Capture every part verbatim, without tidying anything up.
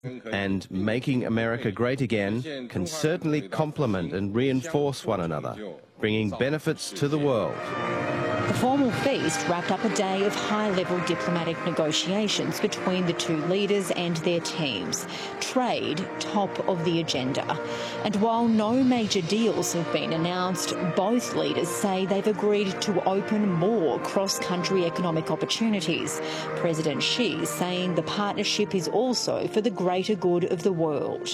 and making America great again can certainly complement and reinforce one another, bringing benefits to the world. The formal feast wrapped up a day of high-level diplomatic negotiations between the two leaders and their teams. Trade top of the agenda. And while no major deals have been announced, both leaders say they've agreed to open more cross-country economic opportunities. President Xi saying the partnership is also for the greater good of the world.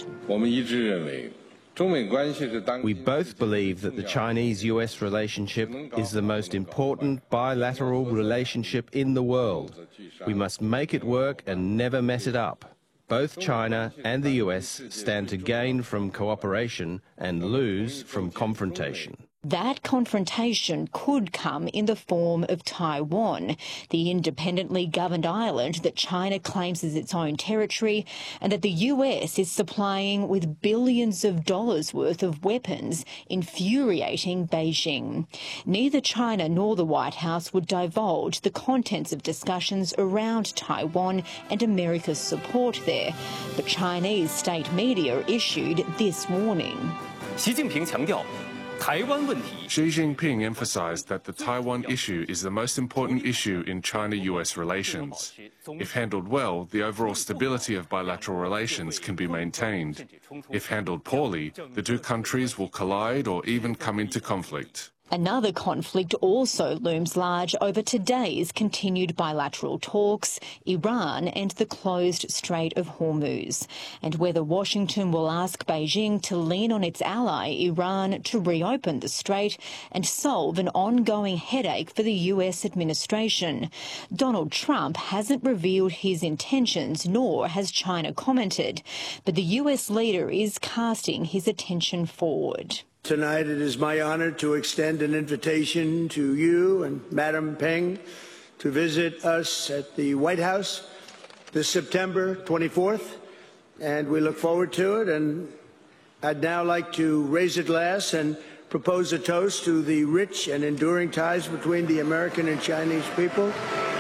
We both believe that the Chinese-U S relationship is the most important bilateral relationship in the world. We must make it work and never mess it up. Both China and the U S stand to gain from cooperation and lose from confrontation. That confrontation could come in the form of Taiwan, the independently governed island that China claims as its own territory and that the U S is supplying with billions of dollars worth of weapons, infuriating Beijing. Neither China nor the White House would divulge the contents of discussions around Taiwan and America's support there, but Chinese state media issued this warning. Xi Jinping 强调 Xi Jinping emphasized that the Taiwan issue is the most important issue in China-U S relations. If handled well, the overall stability of bilateral relations can be maintained. If handled poorly, the two countries will collide or even come into conflict. Another conflict also looms large over today's continued bilateral talks, Iran and the closed Strait of Hormuz, and whether Washington will ask Beijing to lean on its ally, Iran, to reopen the strait and solve an ongoing headache for the U S administration. Donald Trump hasn't revealed his intentions, nor has China commented, but the U S leader is casting his attention forward. Tonight it is my honor to extend an invitation to you and Madam Peng to visit us at the White House this September twenty-fourth, and we look forward to it. And I'd now like to raise a glass and propose a toast to the rich and enduring ties between the American and Chinese people.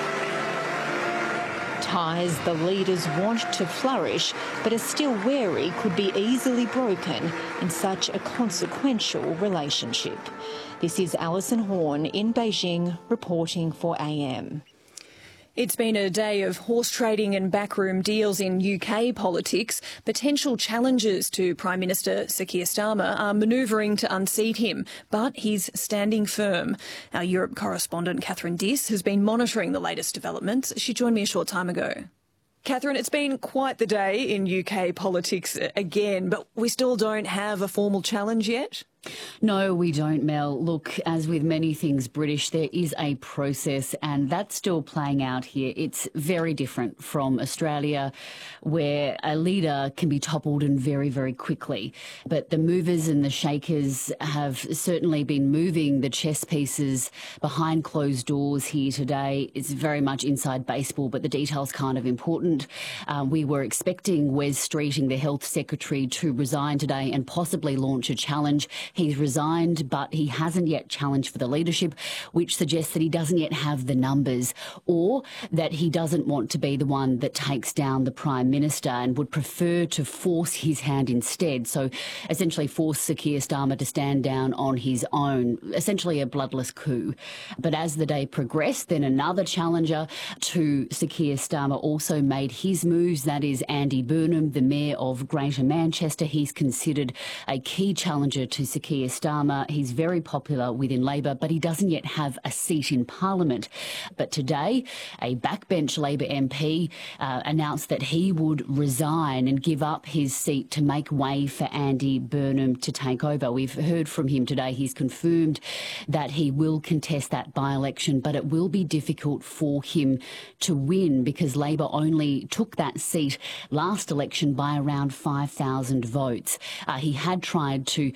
Ties the leaders want to flourish, but are still wary could be easily broken in such a consequential relationship. This is Alison Horn in Beijing, reporting for A M. It's been a day of horse trading and backroom deals in U K politics. Potential challengers to Prime Minister Sir Keir Starmer are manoeuvring to unseat him, but he's standing firm. Our Europe correspondent Catherine Diss has been monitoring the latest developments. She joined me a short time ago. Catherine, it's been quite the day in U K politics again, but we still don't have a formal challenge yet? No, we don't, Mel. Look, as with many things British, there is a process, and that's still playing out here. It's very different from Australia, where a leader can be toppled and very, very quickly. But the movers and the shakers have certainly been moving the chess pieces behind closed doors here today. It's very much inside baseball, but the details kind of important. Uh, we were expecting Wes Streeting, the Health Secretary, to resign today and possibly launch a challenge. He's resigned, but he hasn't yet challenged for the leadership, which suggests that he doesn't yet have the numbers, or that he doesn't want to be the one that takes down the Prime Minister and would prefer to force his hand instead. So essentially force Sir Keir Starmer to stand down on his own, essentially a bloodless coup. But as the day progressed, then another challenger to Sir Keir Starmer also made his moves. That is Andy Burnham, the Mayor of Greater Manchester. He's considered a key challenger to Sir Keir Starmer. He's very popular within Labor, but he doesn't yet have a seat in Parliament. But today, a backbench Labor M P uh, announced that he would resign and give up his seat to make way for Andy Burnham to take over. We've heard from him today. He's confirmed that he will contest that by-election, but it will be difficult for him to win because Labor only took that seat last election by around five thousand votes. Uh, he had tried to contest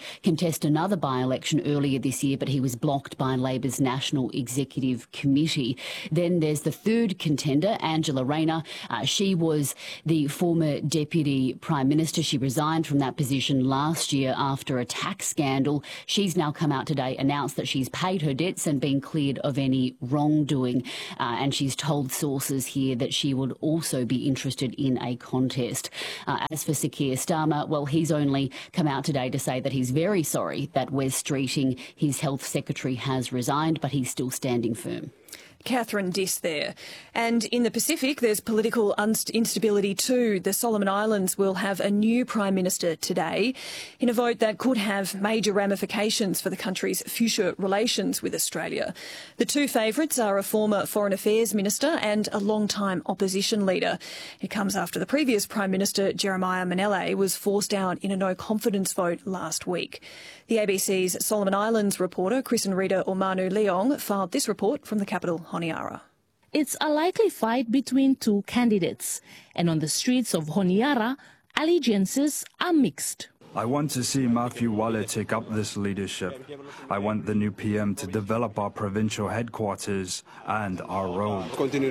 contest another by-election earlier this year, but he was blocked by Labor's National Executive Committee. Then there's the third contender, Angela Rayner. Uh, she was the former Deputy Prime Minister. She resigned from that position last year after a tax scandal. She's now come out today, announced that she's paid her debts and been cleared of any wrongdoing. Uh, and she's told sources here that she would also be interested in a contest. Uh, as for Sir Keir Starmer, well, he's only come out today to say that he's very sorry that Wes Streeting, his health secretary, has resigned, but he's still standing firm. Catherine Diss there. And in the Pacific, there's political instability too. The Solomon Islands will have a new Prime Minister today in a vote that could have major ramifications for the country's future relations with Australia. The two favourites are a former Foreign Affairs Minister and a long-time opposition leader. It comes after the previous Prime Minister, Jeremiah Manele, was forced out in a no-confidence vote last week. The A B C's Solomon Islands reporter, Krishnarita Umanu-Leong, filed this report from the capital, Honiara. It's a likely fight between two candidates, and on the streets of Honiara, allegiances are mixed. I want to see Matthew Wale take up this leadership. I want the new P M to develop our provincial headquarters and our road.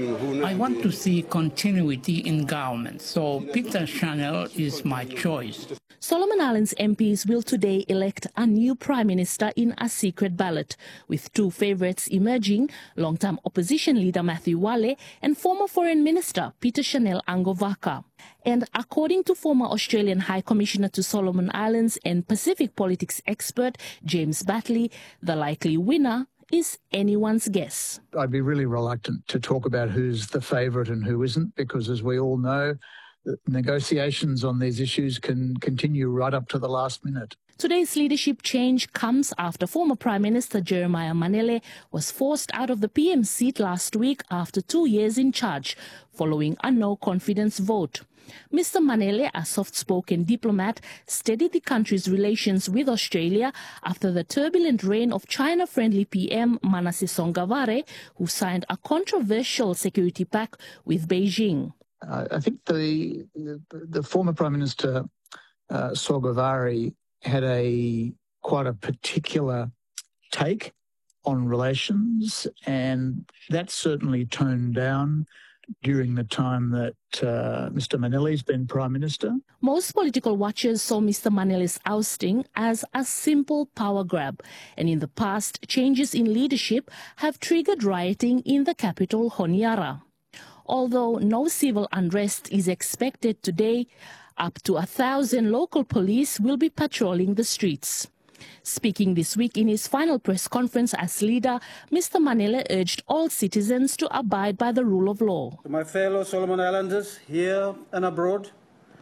I want to see continuity in government, so Peter Chanel is my choice. Solomon Islands M Ps will today elect a new Prime Minister in a secret ballot, with two favourites emerging, long-term opposition leader Matthew Wale and former Foreign Minister Peter Chanel Angovaka. And according to former Australian High Commissioner to Solomon Islands and Pacific politics expert James Batley, the likely winner is anyone's guess. I'd be really reluctant to talk about who's the favourite and who isn't, because as we all know, negotiations on these issues can continue right up to the last minute. Today's leadership change comes after former Prime Minister Jeremiah Manele was forced out of the P M seat last week after two years in charge, following a no-confidence vote. Mister Manele, a soft-spoken diplomat, steadied the country's relations with Australia after the turbulent reign of China-friendly P M Manasseh Sogavare, who signed a controversial security pact with Beijing. Uh, I think the, the the former Prime Minister uh, Sogavare had a quite a particular take on relations, and that certainly toned down during the time that uh, Mister Manele's been Prime Minister. Most political watchers saw Mister Manele's ousting as a simple power grab, and in the past, changes in leadership have triggered rioting in the capital, Honiara. Although no civil unrest is expected today, up to a thousand local police will be patrolling the streets. Speaking this week in his final press conference as leader, Mister Manele urged all citizens to abide by the rule of law. To my fellow Solomon Islanders here and abroad,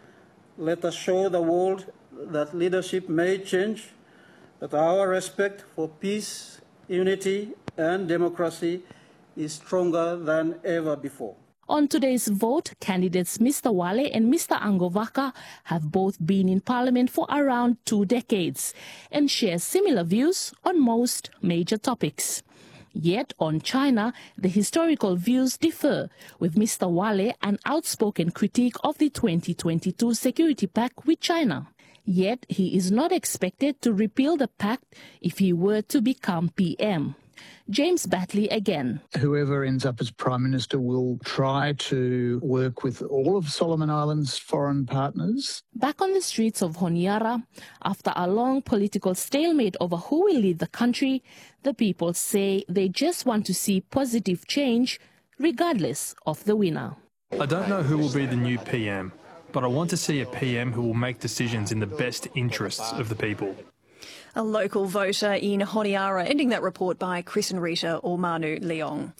let us show the world that leadership may change, but our respect for peace, unity and democracy is stronger than ever before. On today's vote, candidates Mister Wale and Mister Angovaka have both been in Parliament for around two decades and share similar views on most major topics. Yet on China, the historical views differ, with Mister Wale an outspoken critique of the twenty twenty-two security pact with China. Yet he is not expected to repeal the pact if he were to become P M. James Batley again. Whoever ends up as Prime Minister will try to work with all of Solomon Islands' foreign partners. Back on the streets of Honiara, after a long political stalemate over who will lead the country, the people say they just want to see positive change, regardless of the winner. I don't know who will be the new P M, but I want to see a P M who will make decisions in the best interests of the people. A local voter in Honiara, ending that report by Krishnarita Umanu-Leong.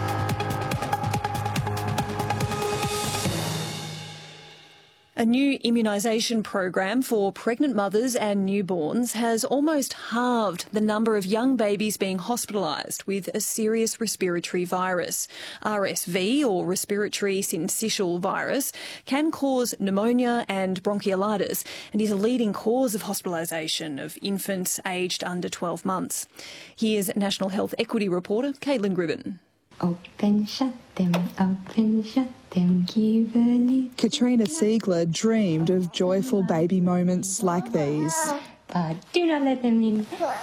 A new immunisation program for pregnant mothers and newborns has almost halved the number of young babies being hospitalised with a serious respiratory virus. R S V, or respiratory syncytial virus, can cause pneumonia and bronchiolitis and is a leading cause of hospitalisation of infants aged under twelve months. Here's National Health Equity reporter Caitlin Gribben. Open, shut them, open, shut them, give a Katrina Siegler dreamed of joyful baby moments like these. but do not let them in.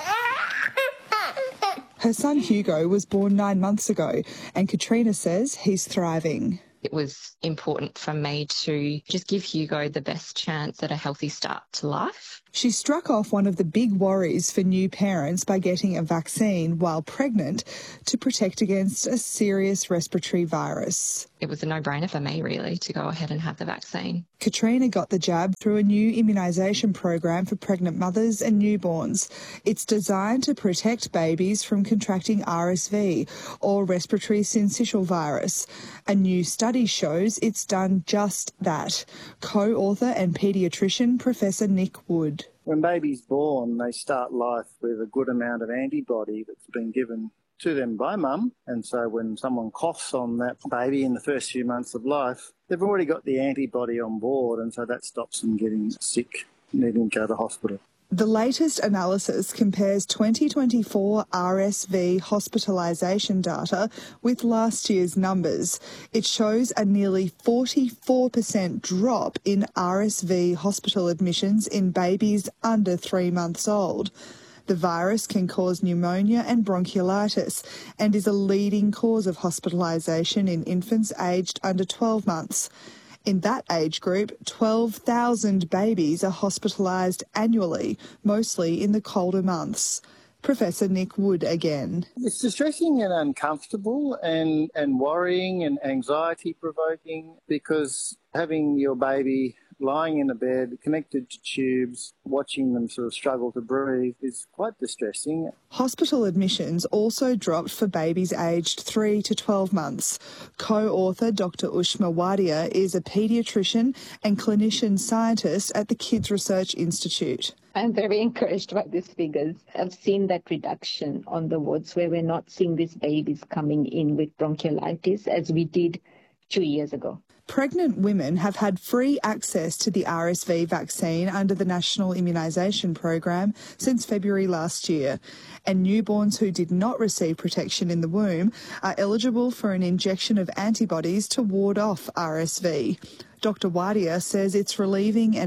Her son Hugo was born nine months ago, and Katrina says he's thriving. It was important for me to just give Hugo the best chance at a healthy start to life. She struck off one of the big worries for new parents by getting a vaccine while pregnant to protect against a serious respiratory virus. It was a no-brainer for me, really, to go ahead and have the vaccine. Katrina got the jab through a new immunisation program for pregnant mothers and newborns. It's designed to protect babies from contracting R S V, or respiratory syncytial virus. A new study shows it's done just that. Co-author and paediatrician Professor Nick Wood. When baby's born, they start life with a good amount of antibody that's been given to them by mum, and so when someone coughs on that baby in the first few months of life, they've already got the antibody on board, and so that stops them getting sick, needing to go to hospital. The latest analysis compares twenty twenty-four R S V hospitalisation data with last year's numbers. It shows a nearly forty-four percent drop in R S V hospital admissions in babies under three months old. The virus can cause pneumonia and bronchiolitis and is a leading cause of hospitalisation in infants aged under twelve months. In that age group, twelve thousand babies are hospitalised annually, mostly in the colder months. Professor Nick Wood again. It's distressing and uncomfortable and, and worrying and anxiety-provoking, because having your baby lying in a bed, connected to tubes, watching them sort of struggle to breathe is quite distressing. Hospital admissions also dropped for babies aged three to twelve months. Co-author Doctor Ushma Wadia is a paediatrician and clinician scientist at the Kids Research Institute. I'm very encouraged by these figures. I've seen that reduction on the wards where we're not seeing these babies coming in with bronchiolitis as we did two years ago. Pregnant women have had free access to the R S V vaccine under the National Immunisation Program since February last year, and newborns who did not receive protection in the womb are eligible for an injection of antibodies to ward off R S V. Doctor Wadia says it's relieving and